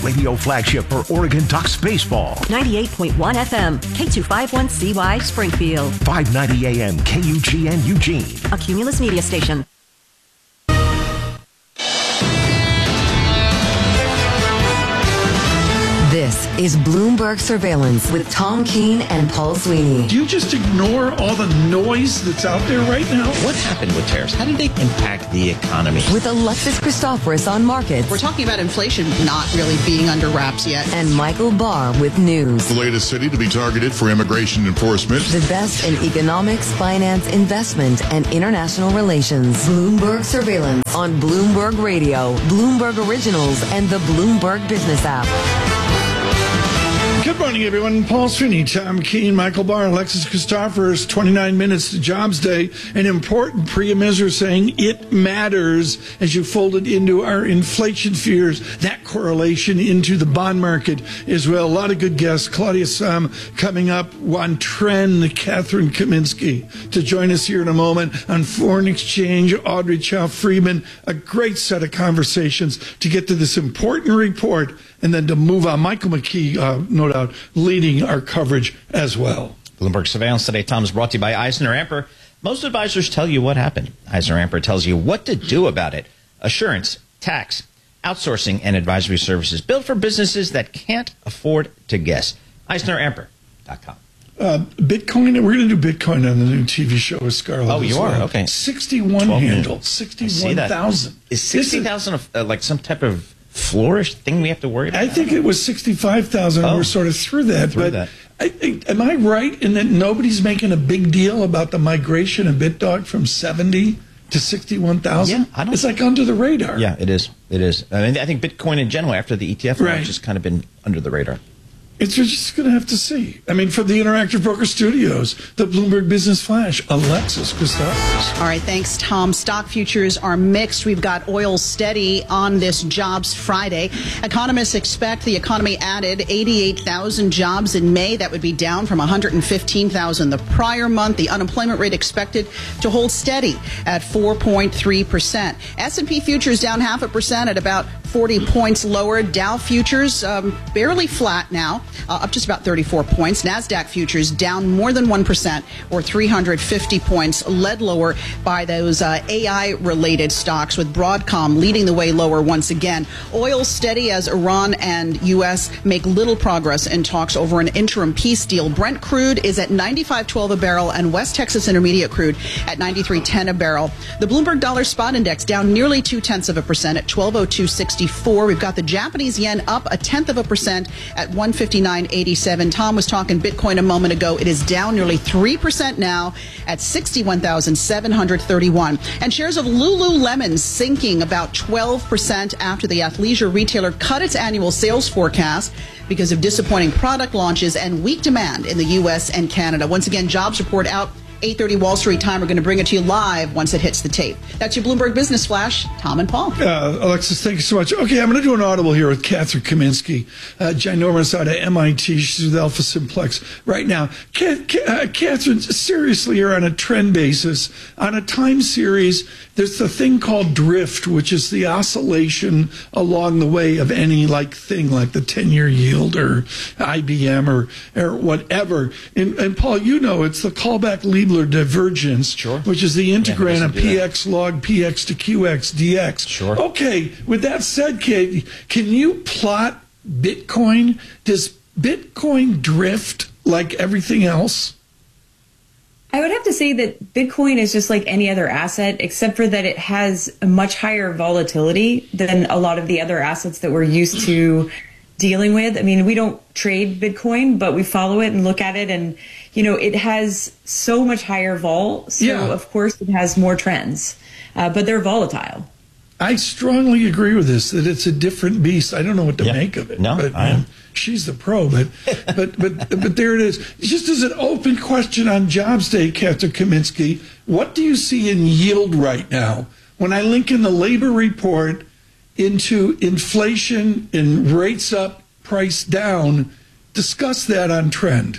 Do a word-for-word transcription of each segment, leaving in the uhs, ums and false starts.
radio flagship for Oregon Ducks baseball. ninety-eight point one F M, K two fifty-one C Y Springfield. five ninety A M K U G N Eugene. A Cumulus media station. This is Bloomberg Surveillance with Tom Keene and Paul Sweeney. Do you just ignore all the noise that's out there right now? What happened with tariffs? How did they impact the economy? With Alexis Christoforous on markets. We're talking about inflation not really being under wraps yet. And Michael Barr with news. The latest city to be targeted for immigration enforcement. The best in economics, finance, investment, and international relations. Bloomberg Surveillance on Bloomberg Radio, Bloomberg Originals, and the Bloomberg Business app. Good morning, everyone. Paul Sweeney, Tom Keene, Michael Barr, Alexis Christoforous, twenty-nine minutes to Jobs Day. An important Priya Misra saying it matters as you fold it into our inflation fears, that correlation into the bond market as well. A lot of good guests. Claudia Sahm coming up on trend, Catherine Kaminsky to join us here in a moment on foreign exchange, Audrey Chow-Friedman. A great set of conversations to get to this important report and then to move on. Michael McKee, uh, no doubt, leading our coverage as well. Bloomberg Surveillance today, Tom, is brought to you by Eisner-Amper. Most advisors tell you what happened. Eisner-Amper tells you what to do about it. Assurance, tax, outsourcing, and advisory services built for businesses that can't afford to guess. Eisner Amper dot com. Uh, Bitcoin, we're going to do Bitcoin on the new T V show with Scarlett. Oh, you well. are? Okay. sixty-one handle, sixty-one thousand. Is sixty thousand uh, like some type of flourish thing we have to worry about? I think it was sixty-five thousand. Oh. We're sort of through that. Through but that. I, I, am I right in that nobody's making a big deal about the migration of BitDog from seventy to sixty-one thousand? Yeah, I don't. It's like under the radar. Yeah, it is. It is. I mean, I think Bitcoin in general, after the E T F launch, Right. has kind of been under the radar. It's we're just going to have to see. I mean, from the Interactive Broker Studios, the Bloomberg Business Flash, Alexis Christoforous. All right, thanks, Tom. Stock futures are mixed. We've got oil steady on this Jobs Friday. Economists expect the economy added eighty-eight thousand jobs in May. That would be down from one hundred fifteen thousand the prior month. The unemployment rate expected to hold steady at four point three percent. S and P futures down half a percent at about forty points lower. Dow futures um, barely flat now, uh, up just about thirty-four points. NASDAQ futures down more than one percent or three hundred fifty points, led lower by those uh, A I-related stocks, with Broadcom leading the way lower once again. Oil steady as Iran and U S make little progress in talks over an interim peace deal. Brent crude is at ninety-five twelve a barrel and West Texas Intermediate crude at ninety-three ten a barrel. The Bloomberg Dollar Spot Index down nearly two-tenths of a percent at twelve oh two sixty-four. We've got the Japanese yen up a tenth of a percent at one fifty-nine eighty-seven. Tom was talking Bitcoin a moment ago. It is down nearly three percent now at sixty-one thousand seven hundred thirty-one. And shares of Lululemon sinking about twelve percent after the athleisure retailer cut its annual sales forecast because of disappointing product launches and weak demand in the U S and Canada. Once again, jobs report out eight thirty Wall Street time. We're going to bring it to you live once it hits the tape. That's your Bloomberg Business Flash. Tom and Paul. Uh, Alexis, thank you so much. Okay, I'm going to do an audible here with Catherine Kaminsky, uh, ginormous out of M I T. She's with Alpha Simplex right now. Ca- uh, Catherine, seriously, you're on a trend basis. On a time series, there's a thing called drift, which is the oscillation along the way of any like thing, like the ten-year yield or I B M or, or whatever. And, and Paul, you know, it's the callback Liebler divergence, Sure. which is the integrand Yeah, of P X log P X to Q X D X. Sure. Okay, with that said, Kate, can you plot Bitcoin? Does Bitcoin drift like everything else? I would have to say that Bitcoin is just like any other asset, except for that it has a much higher volatility than a lot of the other assets that we're used to dealing with. I mean, we don't trade Bitcoin, but we follow it and look at it, and you know, it has so much higher vol. So Yeah. of course it has more trends, uh, but they're volatile. I strongly agree with this, that it's a different beast. I don't know what to Yeah. make of it. No, but, I am. She's the pro, but but but but there it is. Just as an open question on Jobs Day, Catherine Kaminsky, what do you see in yield right now? When I link in the labor report into inflation and rates up, price down, discuss that on trend.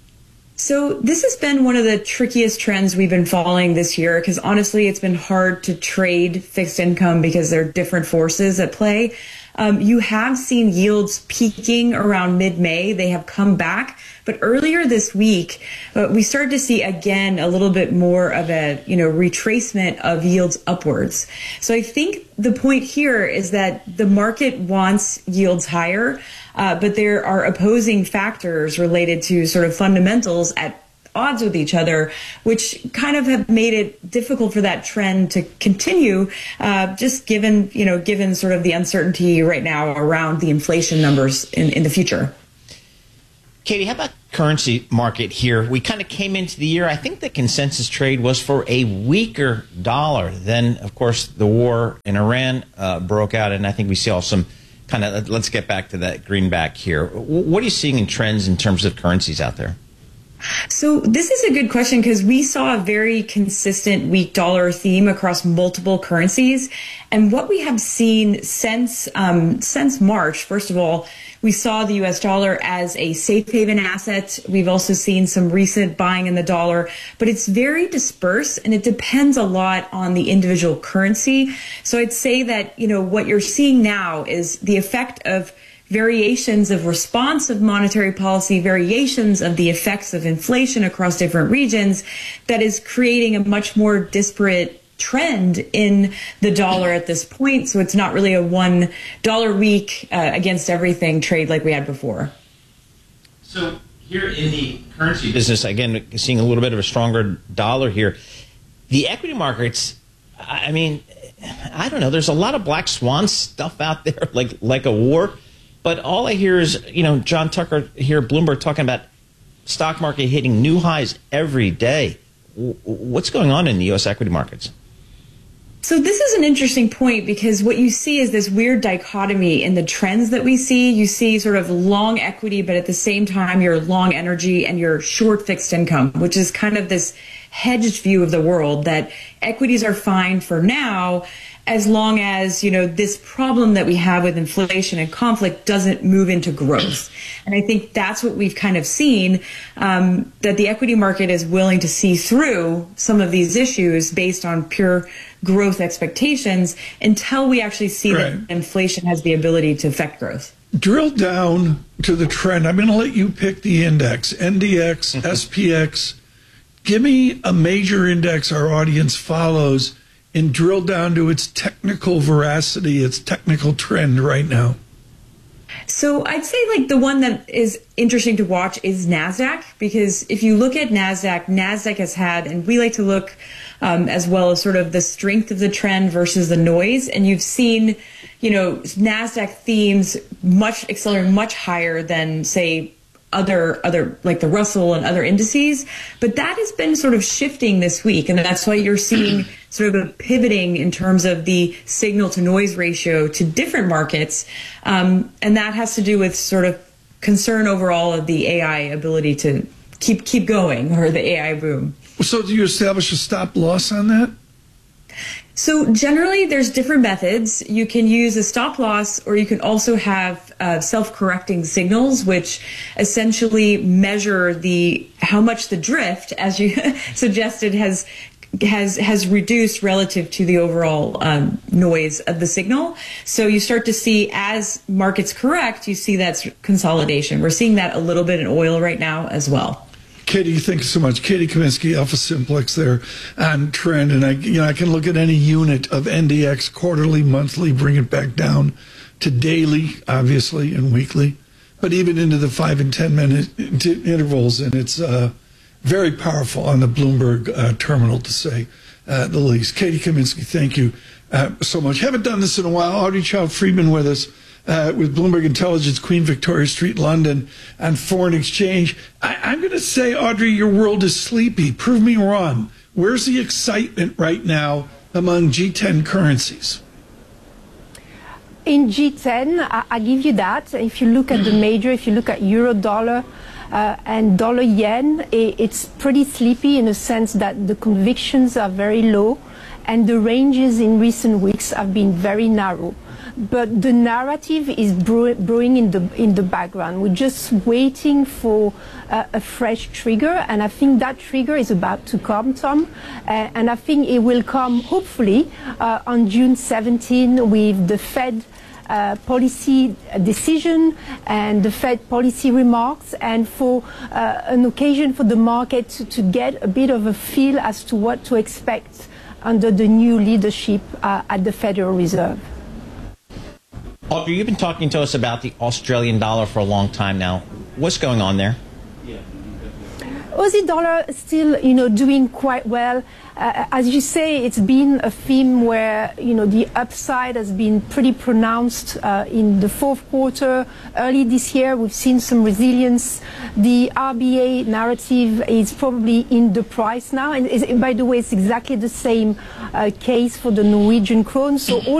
So this has been one of the trickiest trends we've been following this year, because honestly, it's been hard to trade fixed income because there are different forces at play. Um, you have seen yields peaking around mid-May. They have come back. But earlier this week, uh, we started to see again a little bit more of a, you know, retracement of yields upwards. So I think the point here is that the market wants yields higher, uh, but there are opposing factors related to sort of fundamentals at odds with each other, which kind of have made it difficult for that trend to continue, uh, just given, you know, given sort of the uncertainty right now around the inflation numbers in, in the future. Katie, how about currency market here? We kind of came into the year, I think the consensus trade was for a weaker dollar. Then, of course, the war in Iran uh, broke out, and I think we saw some kind of, let's get back to that greenback here. What are you seeing in trends in terms of currencies out there? So this is a good question because we saw a very consistent weak dollar theme across multiple currencies. And what we have seen since um, since March, first of all, we saw the U S dollar as a safe haven asset. We've also seen some recent buying in the dollar, but it's very dispersed and it depends a lot on the individual currency. So I'd say that, you know, what you're seeing now is the effect of variations of response of monetary policy, variations of the effects of inflation across different regions that is creating a much more disparate trend in the dollar at this point. So it's not really a one dollar week uh, against everything trade like we had before. So here in the currency business, again, seeing a little bit of a stronger dollar here. The equity markets, I mean, I don't know, there's a lot of black swan stuff out there, like like a war. But all I hear is, you know, John Tucker here, Bloomberg, talking about stock market hitting new highs every day. What's going on in the U S equity markets? So this is an interesting point because what you see is this weird dichotomy in the trends that we see. You see sort of long equity, but at the same time, you're long energy and you're short fixed income, which is kind of this hedged view of the world that equities are fine for now, as long as, you know, this problem that we have with inflation and conflict doesn't move into growth. And I think that's what we've kind of seen, um, that the equity market is willing to see through some of these issues based on pure growth expectations until we actually see right. that inflation has the ability to affect growth. Drill down to the trend. I'm going to let you pick the index, N D X, S P X. Give me a major index our audience follows and drill down to its technical veracity, its technical trend right now. So I'd say like the one that is interesting to watch is NASDAQ, because if you look at NASDAQ, NASDAQ has had, and we like to look um, as well as sort of the strength of the trend versus the noise. And you've seen, you know, NASDAQ themes much accelerating much higher than, say, other other like the Russell and other indices, but that has been sort of shifting this week, and that's why you're seeing sort of a pivoting in terms of the signal to noise ratio to different markets, um, and that has to do with sort of concern overall of the A I ability to keep keep going, or the A I boom. So do you establish a stop loss on that? So generally, there's different methods. You can use a stop loss, or you can also have uh, self-correcting signals, which essentially measure the how much the drift, as you suggested, has has has reduced relative to the overall um, noise of the signal. So you start to see, as markets correct, you see that consolidation. We're seeing that a little bit in oil right now as well. Katie, thanks so much. Katie Kaminsky, Alpha Simplex there on trend. And I, you know, I can look at any unit of N D X, quarterly, monthly, bring it back down to daily, obviously, and weekly, but even into the five and ten minute intervals. And it's uh, very powerful on the Bloomberg uh, terminal, to say uh, the least. Katie Kaminsky, thank you uh, so much. Haven't done this in a while. Audrey Child-Friedman with us. Uh, with Bloomberg Intelligence, Queen Victoria Street, London, on foreign exchange. I, I'm going to say, Audrey, your world is sleepy. Prove me wrong. Where's the excitement right now among G ten currencies? In G ten, I, I give you that. If you look at the major, if you look at euro dollar uh, and dollar yen, it, it's pretty sleepy in the sense that the convictions are very low and the ranges in recent weeks have been very narrow. But the narrative is brew brewing in the in the background. We're just waiting for uh, a fresh trigger, and I think that trigger is about to come, Tom. Uh, and I think it will come, hopefully, uh, on June seventeenth with the Fed uh, policy decision and the Fed policy remarks, and for uh, an occasion for the market to, to get a bit of a feel as to what to expect under the new leadership uh, at the Federal Reserve. Audrey, you've been talking to us about the Australian dollar for a long time now. What's going on there? Aussie dollar is still, you know, doing quite well. Uh, as you say, it's been a theme where, you know, the upside has been pretty pronounced uh, in the fourth quarter. Early this year, we've seen some resilience. The R B A narrative is probably in the price now. And is, by the way, it's exactly the same uh, case for the Norwegian krone. So all